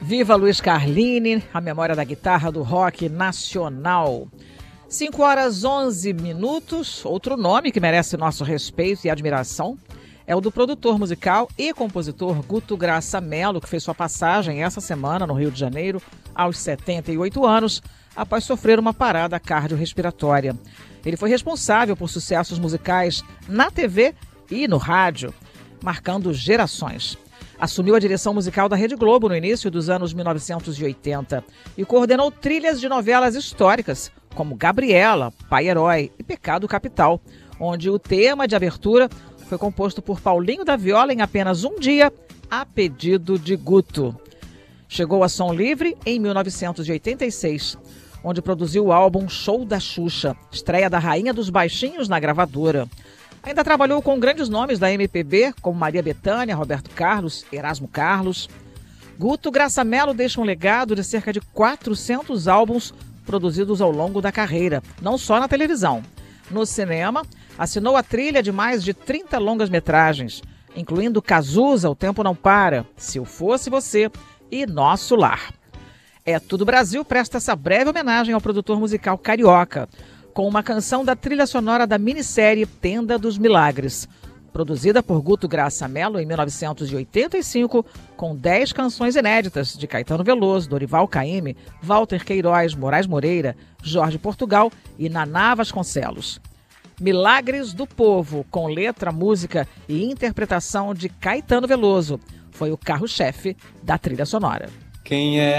Viva Luiz Carlini, a memória da guitarra do rock nacional. 5h11. Outro nome que merece nosso respeito e admiração é o do produtor musical e compositor Guto Graça Mello, que fez sua passagem essa semana no Rio de Janeiro aos 78 anos, após sofrer uma parada cardiorrespiratória. Ele foi responsável por sucessos musicais na TV e no rádio, marcando gerações. Assumiu a direção musical da Rede Globo no início dos anos 1980 e coordenou trilhas de novelas históricas, como Gabriela, Pai Herói e Pecado Capital, onde o tema de abertura foi composto por Paulinho da Viola em apenas um dia, a pedido de Guto. Chegou a Som Livre em 1986, onde produziu o álbum Show da Xuxa, estreia da Rainha dos Baixinhos na gravadora. Ainda trabalhou com grandes nomes da MPB, como Maria Bethânia, Roberto Carlos, Erasmo Carlos. Guto Graça Mello deixa um legado de cerca de 400 álbuns produzidos ao longo da carreira, não só na televisão. No cinema, assinou a trilha de mais de 30 longas-metragens, incluindo Cazuza, O Tempo Não Para, Se Eu Fosse Você e Nosso Lar. É Tudo Brasil presta essa breve homenagem ao produtor musical carioca, com uma canção da trilha sonora da minissérie Tenda dos Milagres, produzida por Guto Graça Mello em 1985, com 10 canções inéditas de Caetano Veloso, Dorival Caymmi, Walter Queiroz, Moraes Moreira, Jorge Portugal e Naná Vasconcelos. Milagres do Povo, com letra, música e interpretação de Caetano Veloso, foi o carro-chefe da trilha sonora. Quem é